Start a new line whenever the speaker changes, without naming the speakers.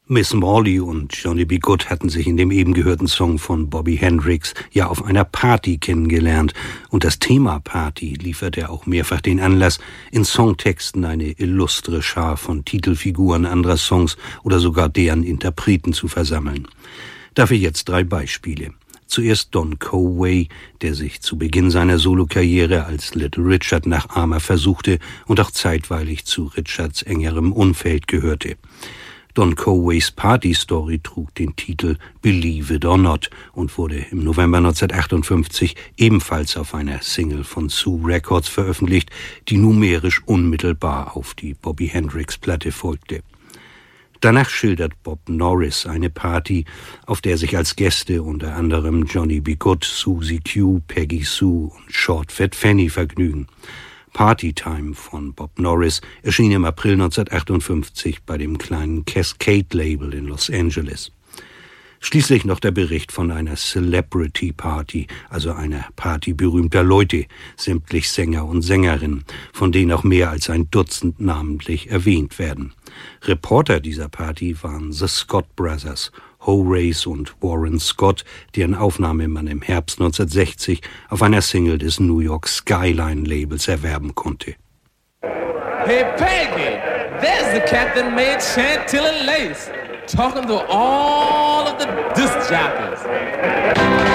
Miss Morley und Johnny B. Goode hatten sich in dem eben gehörten Song von Bobby Hendrix ja auf einer Party kennengelernt. Und das Thema Party lieferte auch mehrfach den Anlass, in Songtexten eine illustre Schar von Titelfiguren anderer Songs oder sogar deren Interpreten zu versammeln. Dafür jetzt 3 Beispiele. Zuerst Don Conway, der sich zu Beginn seiner Solokarriere als Little Richard Nachahmer versuchte und auch zeitweilig zu Richards engerem Umfeld gehörte. Don Conways Party-Story trug den Titel Believe It or Not und wurde im November 1958 ebenfalls auf einer Single von Sue Records veröffentlicht, die numerisch unmittelbar auf die Bobby Hendrix-Platte folgte. Danach schildert Bob Norris eine Party, auf der sich als Gäste unter anderem Johnny B. Goode, Susie Q, Peggy Sue und Short Fat Fanny vergnügen. Partytime von Bob Norris erschien im April 1958 bei dem kleinen Cascade-Label in Los Angeles. Schließlich noch der Bericht von einer Celebrity Party, also einer Party berühmter Leute, sämtlich Sänger und Sängerinnen, von denen auch mehr als ein Dutzend namentlich erwähnt werden. Reporter dieser Party waren The Scott Brothers, Horace und Warren Scott, deren Aufnahme man im Herbst 1960 auf einer Single des New York Skyline Labels erwerben konnte.
Hey Peggy, there's the cat that made Chantilly lace, talking to all of the disc jockeys.